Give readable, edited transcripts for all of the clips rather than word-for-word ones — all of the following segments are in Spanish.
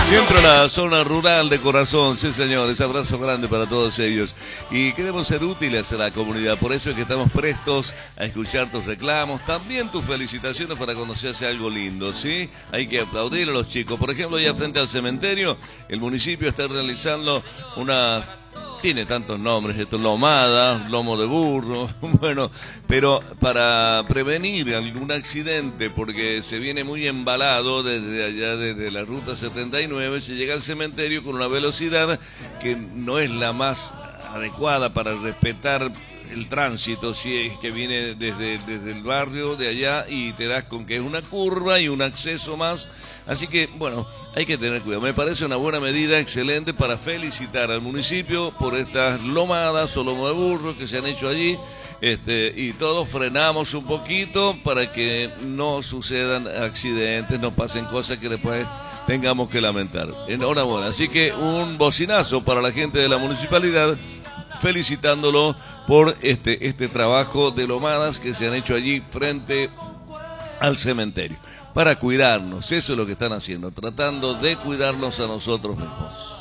Siempre la zona rural de corazón, sí señores, abrazo grande para todos ellos. Y queremos ser útiles a la comunidad, por eso es que estamos prestos a escuchar tus reclamos, también tus felicitaciones para cuando se hace algo lindo, ¿sí? Hay que aplaudir a los chicos. Por ejemplo, allá frente al cementerio, el municipio está realizando una... Tiene tantos nombres, esto, lomada, lomo de burro, bueno, pero para prevenir algún accidente, porque se viene muy embalado desde allá, desde la ruta 79, se llega al cementerio con una velocidad que no es la más adecuada para respetar el tránsito, si es que viene desde el barrio de allá y te das con que es una curva y un acceso más, así que bueno, hay que tener cuidado. Me parece una buena medida, excelente, para felicitar al municipio por estas lomadas o lomo de burro que se han hecho allí, y todos frenamos un poquito para que no sucedan accidentes, no pasen cosas que después tengamos que lamentar. Enhorabuena, así que un bocinazo para la gente de la municipalidad, felicitándolo por este trabajo de lomadas que se han hecho allí frente al cementerio, para cuidarnos. Eso es lo que están haciendo, tratando de cuidarnos a nosotros mismos.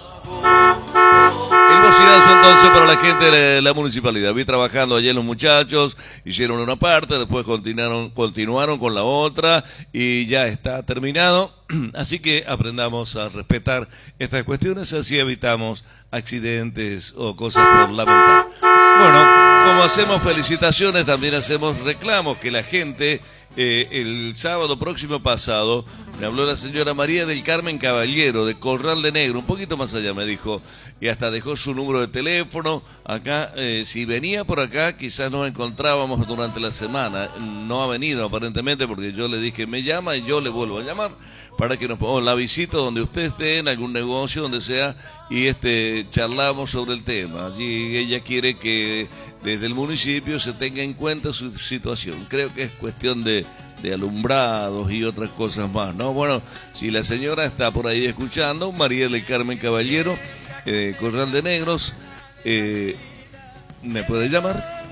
El bocinazo entonces para la gente de la municipalidad. Vi trabajando ayer los muchachos, hicieron una parte, después continuaron con la otra y ya está terminado. Así que aprendamos a respetar estas cuestiones, así evitamos accidentes o cosas por lamentar. Bueno, como hacemos felicitaciones, también hacemos reclamos, que la gente... el sábado próximo pasado me habló la señora María del Carmen Caballero de Corral de Negro, un poquito más allá me dijo, y hasta dejó su número de teléfono acá. Si venía por acá quizás nos encontrábamos durante la semana. No ha venido aparentemente, porque yo le dije me llama y yo le vuelvo a llamar para que nos pongamos la visita donde usted esté, en algún negocio, donde sea, y charlamos sobre el tema. Allí ella quiere que desde el municipio se tenga en cuenta su situación. Creo que es cuestión de alumbrados y otras cosas más, ¿no? Bueno, si la señora está por ahí escuchando, María del Carmen Caballero, Corral de Negros, me puede llamar